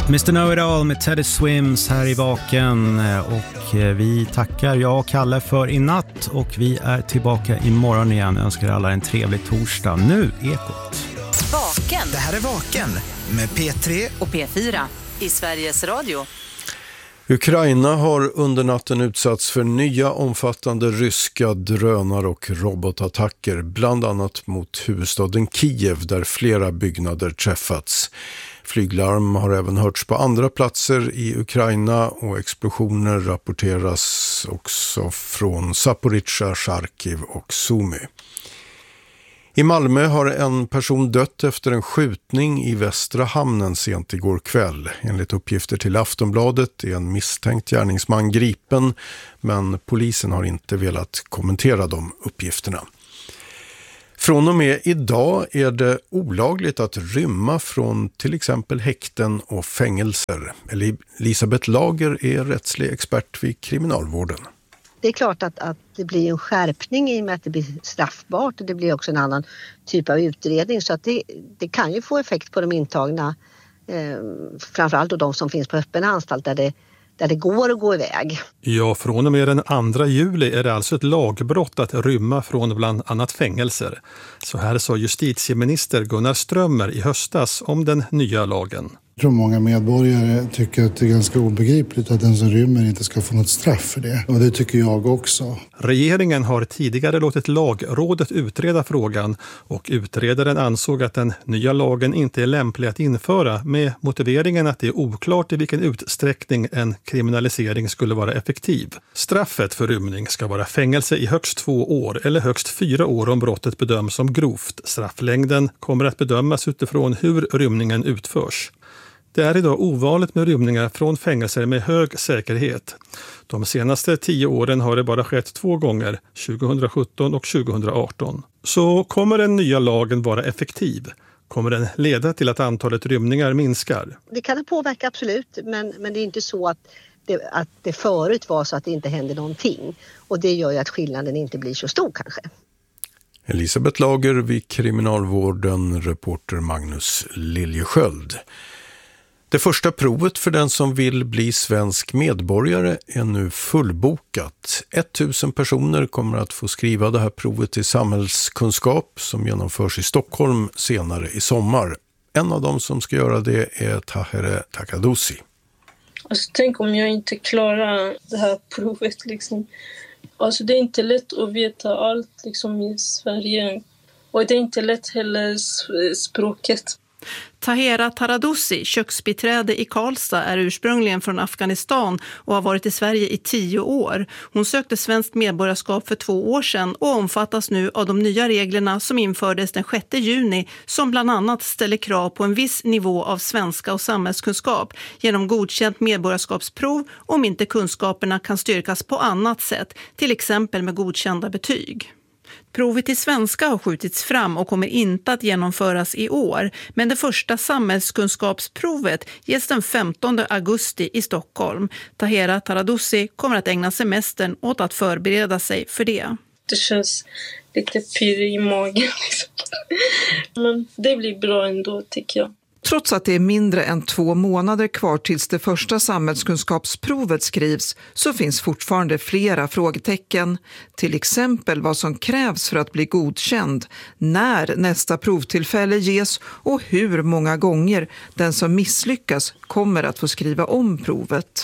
Mr. Know-It-All med Teddy Swims här i Vaken, och vi tackar jag och Kalle för i natt, och vi är tillbaka imorgon igen. Jag önskar alla en trevlig torsdag. Nu Ekot. Vaken. Det här är Vaken med P3 och P4 i Sveriges Radio. Ukraina har under natten utsatts för nya omfattande ryska drönar- och robotattacker, bland annat mot huvudstaden Kiev där flera byggnader träffats. Flyglarm har även hörts på andra platser i Ukraina och explosioner rapporteras också från Zaporizjzja, Charkiv och Sumy. I Malmö har en person dött efter en skjutning i Västra hamnen sent igår kväll. Enligt uppgifter till Aftonbladet är en misstänkt gärningsman gripen, men polisen har inte velat kommentera de uppgifterna. Från och med idag är det olagligt att rymma från till exempel häkten och fängelser. Elisabeth Lager är rättslig expert vid kriminalvården. Det är klart att det blir en skärpning i och med att det blir straffbart, och det blir också en annan typ av utredning, så att det kan ju få effekt på de intagna, framförallt då de som finns på öppen anstalt där det går att gå iväg. Ja, från och med den 2 juli är det alltså ett lagbrott att rymma från bland annat fängelser. Så här sa justitieminister Gunnar Strömmer i höstas om den nya lagen. Jag tror många medborgare tycker att det är ganska obegripligt att den som rymmer inte ska få något straff för det. Och det tycker jag också. Regeringen har tidigare låtit lagrådet utreda frågan, och utredaren ansåg att den nya lagen inte är lämplig att införa med motiveringen att det är oklart i vilken utsträckning en kriminalisering skulle vara effektiv. Straffet för rymning ska vara fängelse i högst 2 år eller högst 4 år om brottet bedöms som grovt. Strafflängden kommer att bedömas utifrån hur rymningen utförs. Det är idag ovanligt med rymningar från fängelser med hög säkerhet. De senaste 10 åren har det bara skett 2 gånger, 2017 och 2018. Så kommer den nya lagen vara effektiv? Kommer den leda till att antalet rymningar minskar? Det kan påverka absolut, men det är inte så att det förut var så att det inte hände någonting. Och det gör ju att skillnaden inte blir så stor kanske. Elisabeth Lager vid kriminalvården, reporter Magnus Liljesköld. Det första provet för den som vill bli svensk medborgare är nu fullbokat. 1000 personer kommer att få skriva det här provet i samhällskunskap som genomförs i Stockholm senare i sommar. En av dem som ska göra det är Tahere Takadusi. Alltså, tänk om jag inte klarar det här provet. Liksom. Alltså, det är inte lätt att veta allt liksom, i Sverige. Och det är inte lätt heller språket. Tahera Taradusi, köksbiträde i Karlstad, är ursprungligen från Afghanistan och har varit i Sverige i 10 år. Hon sökte svenskt medborgarskap för 2 år sedan och omfattas nu av de nya reglerna som infördes den 6 juni som bland annat ställer krav på en viss nivå av svenska och samhällskunskap genom godkänt medborgarskapsprov om inte kunskaperna kan styrkas på annat sätt, till exempel med godkända betyg. Provet i svenska har skjutits fram och kommer inte att genomföras i år, men det första samhällskunskapsprovet ges den 15 augusti i Stockholm. Tahera Taradusi kommer att ägna semestern åt att förbereda sig för det. Det känns lite pirr i magen. Liksom. Men det blir bra ändå, tycker jag. Trots att det är mindre än 2 månader kvar tills det första samhällskunskapsprovet skrivs så finns fortfarande flera frågetecken. Till exempel vad som krävs för att bli godkänd, när nästa provtillfälle ges och hur många gånger den som misslyckas kommer att få skriva om provet.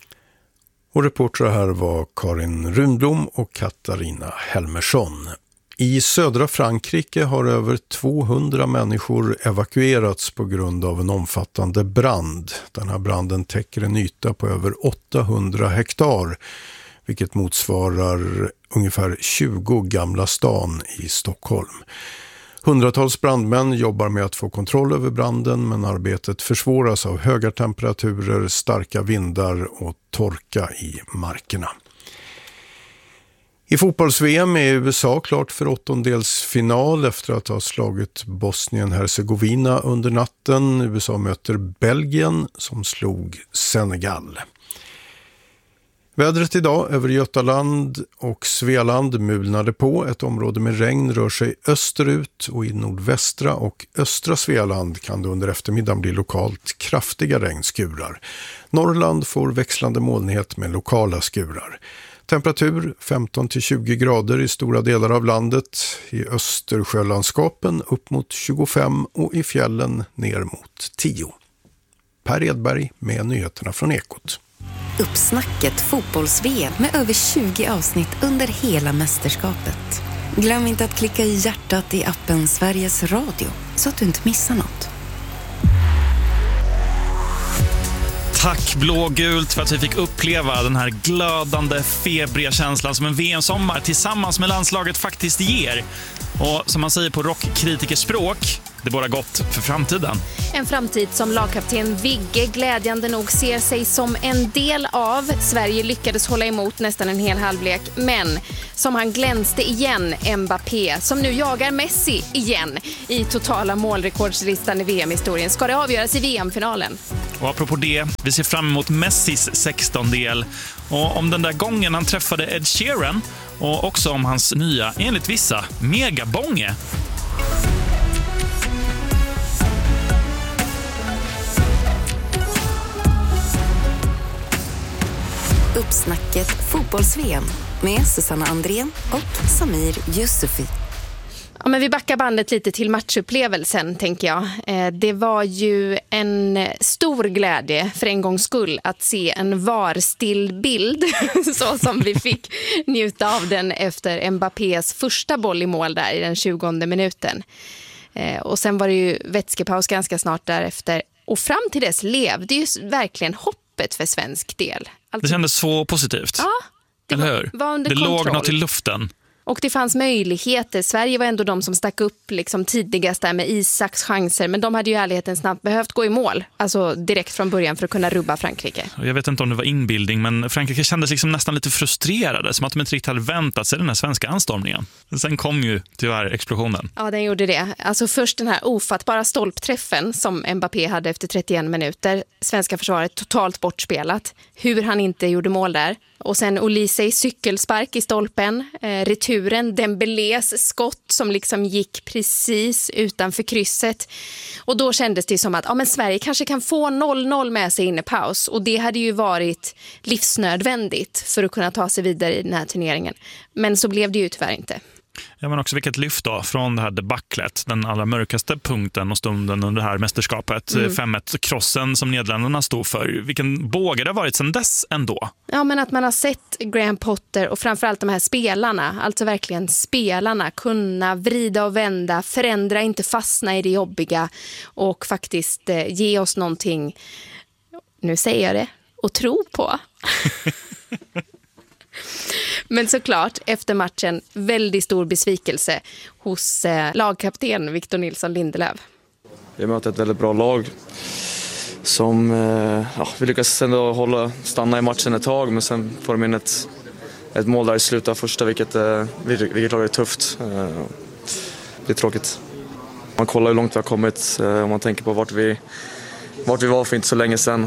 Och reportrar här var Karin Rundblom och Katarina Helmersson. I södra Frankrike har över 200 människor evakuerats på grund av en omfattande brand. Den här branden täcker en yta på över 800 hektar, vilket motsvarar ungefär 20 Gamla stan i Stockholm. Hundratals brandmän jobbar med att få kontroll över branden, men arbetet försvåras av höga temperaturer, starka vindar och torka i markerna. I fotbolls-VM är USA klart för 8-delsfinal efter att ha slagit Bosnien-Hercegovina under natten. USA möter Belgien som slog Senegal. Vädret idag över Götaland och Svealand mulnade på. Ett område med regn rör sig österut och i nordvästra och östra Svealand kan det under eftermiddagen bli lokalt kraftiga regnskurar. Norrland får växlande molnighet med lokala skurar. Temperatur 15-20 grader i stora delar av landet. I Östersjölandskapen upp mot 25 och i fjällen ner mot 10. Per Edberg med nyheterna från Ekot. Uppsnacket fotbolls-VM med över 20 avsnitt under hela mästerskapet. Glöm inte att klicka i hjärtat i appen Sveriges Radio så att du inte missar något. Tack blågult för att vi fick uppleva den här glödande, febriga känslan som en VM-sommar tillsammans med landslaget faktiskt ger. Och som man säger på rockkritikerspråk, det båda gott för framtiden. En framtid som lagkapten Vigge glädjande nog ser sig som en del av. Sverige lyckades hålla emot nästan en hel halvlek, men som han glänste igen, Mbappé, som nu jagar Messi igen i totala målrekordslistan i VM-historien. Ska det avgöras i VM-finalen? Och apropå det, vi ser fram emot Messis 16-del. Och om den där gången han träffade Ed Sheeran och också om hans nya, enligt vissa, megabånge. Uppsnacket fotbolls-VM med Susanna Andrén och Samir Yusufi. Ja, men vi backar bandet lite till matchupplevelsen, tänker jag. Det var ju en stor glädje för en gångs skull att se en VAR-stillbild så som vi fick njuta av den efter Mbappés första boll i mål där i den 20:e minuten. Och sen var det ju vätskepaus ganska snart därefter. Och fram till dess levde ju verkligen hoppet för svensk del. Det kändes så positivt. Ja, det var under kontroll. Låg något i luften. Och det fanns möjligheter. Sverige var ändå de som stack upp liksom tidigast där med Isaks chanser. Men de hade ju ärligheten snabbt behövt gå i mål. Alltså direkt från början för att kunna rubba Frankrike. Jag vet inte om det var inbildning, men Frankrike kändes liksom nästan lite frustrerade. Som att de inte riktigt hade väntat sig den här svenska anstormningen. Sen kom ju tyvärr explosionen. Ja, den gjorde det. Alltså först den här ofattbara stolpträffen som Mbappé hade efter 31 minuter. Svenska försvaret totalt bortspelat. Hur han inte gjorde mål där. Och sen Olisej cykelspark i stolpen, returen, Dembélés skott som liksom gick precis utanför krysset. Och då kändes det som att men Sverige kanske kan få 0-0 med sig in i paus. Och det hade ju varit livsnödvändigt för att kunna ta sig vidare i den här turneringen. Men så blev det ju tyvärr inte. Ja, men också vilket lyft då från det här debacklet, den allra mörkaste punkten och stunden under det här mästerskapet, 5-1-krossen som Nederländerna stod för. Vilken båge det har varit sedan dess ändå. Ja, men att man har sett Graham Potter och framförallt de här spelarna, alltså verkligen spelarna, kunna vrida och vända, förändra, inte fastna i det jobbiga och faktiskt ge oss någonting, nu säger jag det, att tro på. Men såklart, efter matchen, väldigt stor besvikelse hos lagkapten Victor Nilsson Lindelöf. Vi möter ett väldigt bra lag som vi lyckas ändå stanna i matchen ett tag, men sen får de in ett mål där i slutet av första, vilket lag är tufft. Det är tråkigt. Man kollar hur långt vi har kommit, om man tänker på vart vi var för inte så länge sedan.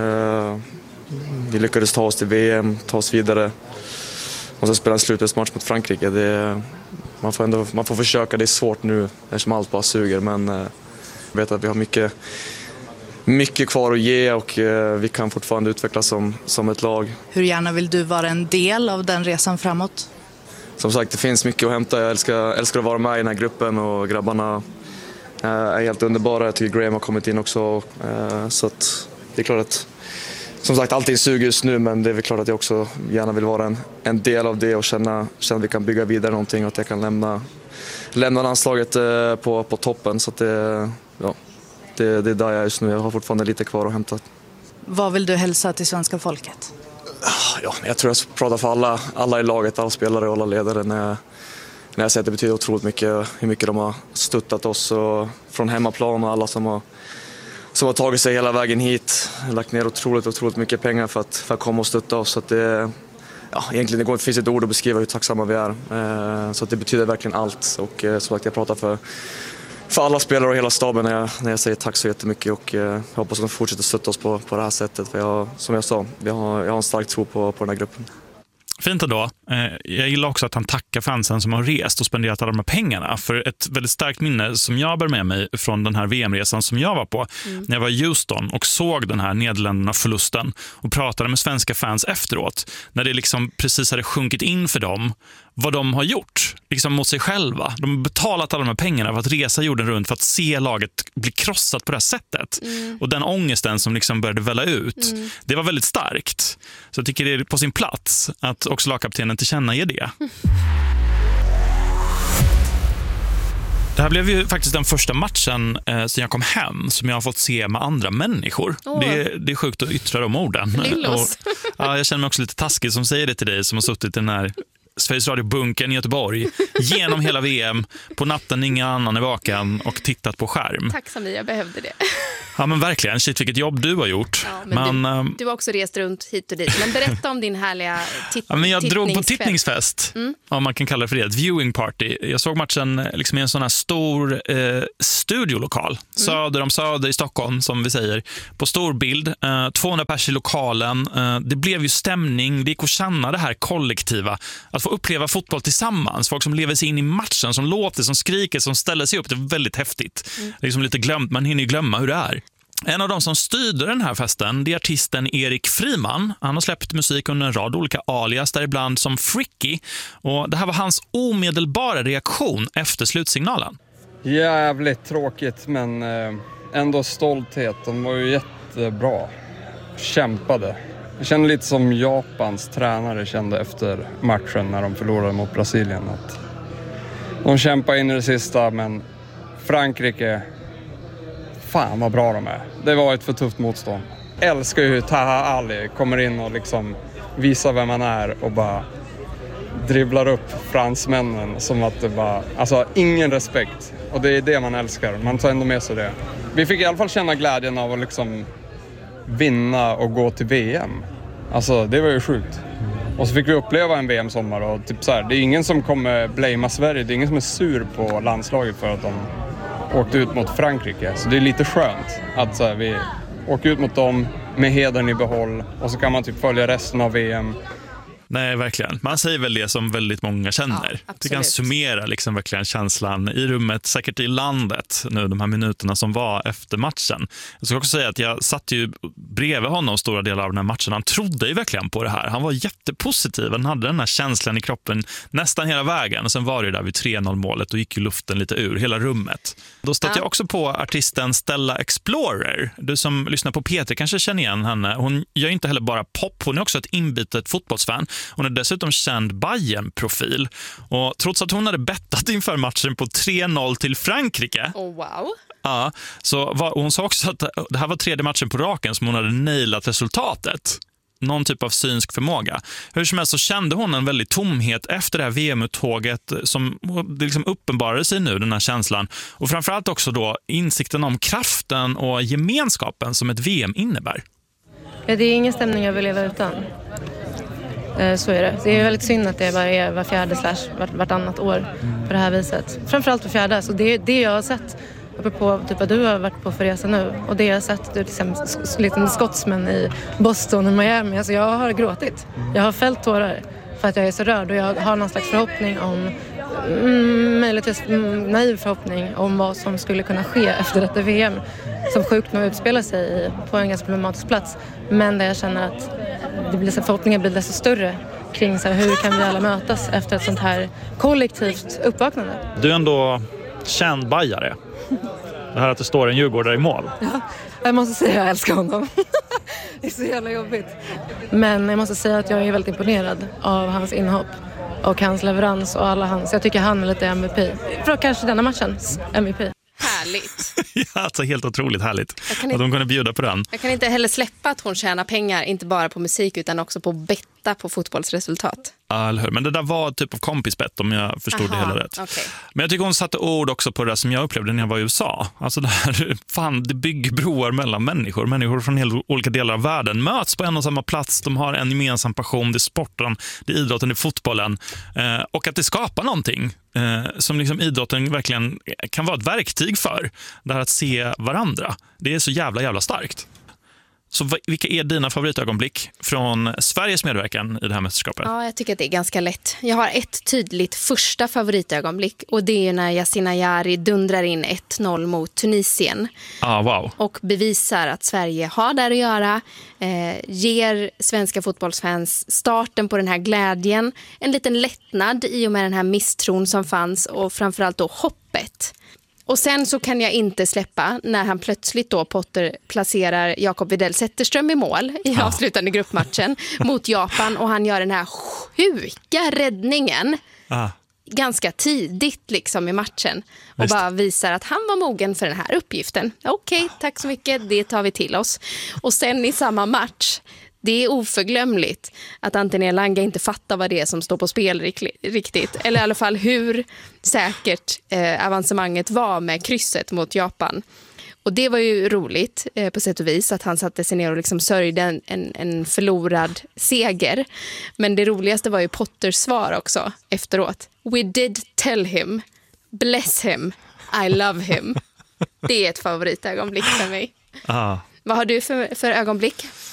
Vi lyckades ta oss till VM, ta oss vidare. Och så spela en slutspelsmatch mot Frankrike. Man får försöka, det är svårt nu eftersom allt bara suger. Men jag vet att vi har mycket kvar att ge och vi kan fortfarande utvecklas som ett lag. Hur gärna vill du vara en del av den resan framåt? Som sagt, det finns mycket att hämta. Jag älskar att vara med i den här gruppen och grabbarna är helt underbara. Jag tycker Graham har kommit in också. Så att det är klart att som sagt, allting suger just nu, men det är väl klart att jag också gärna vill vara en del av det och känna att vi kan bygga vidare någonting och att jag kan lämna landslaget på toppen. Så att det är där jag är just nu. Jag har fortfarande lite kvar att hämta. Vad vill du hälsa till svenska folket? Ja, jag tror jag pratar för alla i laget, alla spelare och alla ledare när jag säger att det betyder otroligt mycket hur mycket de har stöttat oss och från hemmaplan och alla som har tagit sig hela vägen hit, lagt ner otroligt mycket pengar för att komma och stötta oss. Så att egentligen det finns ett ord att beskriva hur tacksamma vi är. Så att det betyder verkligen allt. Och som sagt, jag pratar för alla spelare och hela staben när jag säger tack så jättemycket, och jag hoppas att de fortsätter stötta oss på det här sättet. För som jag sa, jag har en stark tro på den här gruppen. Fint ändå. Jag gillar också att han tackar fansen som har rest och spenderat alla de här pengarna. För ett väldigt starkt minne som jag bär med mig från den här VM-resan som jag var på när jag var i Houston och såg den här Nederländerna-förlusten och pratade med svenska fans efteråt, när det liksom precis hade sjunkit in för dem vad de har gjort liksom mot sig själva. De har betalat alla de här pengarna för att resa jorden runt för att se laget bli krossat på det här sättet. Och den ångesten som liksom började välla ut, det var väldigt starkt. Så jag tycker det är på sin plats att också lagkaptenen tillkännager det. Det här blev ju faktiskt den första matchen sen jag kom hem som jag har fått se med andra människor. Det är sjukt att yttra de orden. Jag känner mig också lite taskig som säger det till dig som har suttit i den här Sveriges Radio-bunkern i Göteborg genom hela VM, på natten ingen annan är vaken och tittat på skärm. Tack som jag behövde det. Ja men verkligen, shit vilket jobb du har gjort. Ja, men du har också rest runt hit och dit. Men berätta om din härliga men jag drog på tittningsfest, om man kan kalla det för det, ett viewing party. Jag såg matchen liksom i en sån här stor studiolokal, söder om Söder i Stockholm som vi säger, på stor bild, 200 pers i lokalen. Det blev ju stämning, det gick att känna det här kollektiva, att få uppleva fotboll tillsammans, folk som lever sig in i matchen, som låter, som skriker, som ställer sig upp. Det är väldigt häftigt. Det är liksom lite glömt, man hinner ju glömma hur det är. En av de som styrde den här festen, det är artisten Erik Friman. Han har släppt musik under en rad olika alias, däribland som Fricky. Och det här var hans omedelbara reaktion efter slutsignalen. Jävligt tråkigt, men ändå stolthet. De var ju jättebra. Kämpade. Jag kände lite som Japans tränare kände efter matchen när de förlorade mot Brasilien. Att de kämpade in i det sista, men Frankrike, fan vad bra de är. Det var ett för tufft motstånd. Älskar ju Taha Ali, kommer in och liksom visar vem man är och bara dribblar upp fransmännen som att det bara, alltså ingen respekt. Och det är det man älskar, man tar ändå med sig det. Vi fick i alla fall känna glädjen av att liksom vinna och gå till VM. Alltså det var ju sjukt. Och så fick vi uppleva en VM-sommar och typ så här, det är ingen som kommer blamea Sverige, det är ingen som är sur på landslaget för att de åkte ut mot Frankrike. Så det är lite skönt att så här, vi åker ut mot dem med hedern i behåll och så kan man typ följa resten av VM. Nej, verkligen. Man säger väl det som väldigt många känner. Ja, det kan summera liksom verkligen känslan i rummet, säkert i landet nu, de här minuterna som var efter matchen. Jag ska också säga att jag satt ju bredvid honom stora delar av den här matchen. Han trodde ju verkligen på det här. Han var jättepositiv. Han hade den här känslan i kroppen nästan hela vägen. Och sen var det där vid 3-0-målet och gick ju luften lite ur hela rummet. Då stötte jag också på artisten Stella Explorer. Du som lyssnar på Peter kanske känner igen henne. Hon gör inte heller bara pop. Hon är också ett inbitet fotbollsfan. Hon är dessutom känd Bayern-profil. Och trots att hon hade bettat inför matchen på 3-0 till Frankrike. Oh, wow. Ja, så hon sa också att det här var 3:e matchen på raken som hon hade nailat resultatet. Någon typ av synsk förmåga. Hur som helst så kände hon en väldigt tomhet efter det här VM-uttåget som det liksom uppenbarade sig nu, den här känslan. Och framförallt också då insikten om kraften och gemenskapen som ett VM innebär. Ja, det är ingen stämning jag vill leva utan. Så är det. Det är väldigt synd att det bara är var fjärde / vartannat år på det här viset. Framförallt för fjärde. Så det jag har sett på typ vad du har varit på för resa nu och det jag har sett liksom skottsmän i Boston och Miami. Alltså jag har gråtit. Jag har fällt tårar för att jag är så rörd och jag har någon slags förhoppning om möjligtvis naiv förhoppning om vad som skulle kunna ske efter detta VM som sjukt nog utspelar sig på en ganska problematisk plats. Men där jag känner att förhoppningen blir desto större kring så här, hur kan vi alla mötas efter ett sånt här kollektivt uppvaknande. Du är ändå känd bajare. Det här att det står en djurgårdare i mål. Ja, jag måste säga att jag älskar honom. Det är så jävla jobbigt. Men jag måste säga att jag är väldigt imponerad av hans inhopp och hans leverans och alla hans. Jag tycker han är lite MVP. För kanske denna matchens MVP. Härligt. Ja, alltså helt otroligt härligt att de kunde bjuda på den. Jag kan inte heller släppa att hon tjänar pengar, inte bara på musik utan också på att betta på fotbollsresultat. Ja, eller hur? Men det där var typ av kompisbett om jag förstod det hela rätt. Okay. Men jag tycker hon satte ord också på det som jag upplevde när jag var i USA. Alltså det bygger broar mellan människor. Människor från helt olika delar av världen möts på en och samma plats. De har en gemensam passion. Det är sporten, det är idrotten, det är fotbollen. Och att det skapar någonting som liksom idrotten verkligen kan vara ett verktyg för. Det här att se varandra. Det är så jävla starkt. Så vilka är dina favoritögonblick från Sveriges medverkan i det här mästerskapet? Ja, jag tycker att det är ganska lätt. Jag har ett tydligt första favoritögonblick och det är när Yasin Ayari dundrar in 1-0 mot Tunisien. Wow. Och bevisar att Sverige har där att göra, ger svenska fotbollsfans starten på den här glädjen, en liten lättnad i och med den här misstron som fanns och framförallt då hoppet. Och sen så kan jag inte släppa när han plötsligt då Potter placerar Jakob Widell Zetterström i mål i avslutande gruppmatchen mot Japan och han gör den här sjuka räddningen ganska tidigt liksom i matchen och bara visar att han var mogen för den här uppgiften. Okej, tack så mycket, det tar vi till oss. Och sen i samma match, det är oförglömligt att Anthony Elanga inte fattar vad det är som står på spel riktigt. Eller i alla fall hur säkert avancemanget var med krysset mot Japan. Och det var ju roligt på sätt och vis att han satte sig ner och liksom sörjde en förlorad seger. Men det roligaste var ju Potters svar också efteråt. We did tell him, bless him, I love him. Det är ett favoritögonblick för mig. Vad har du för ögonblick?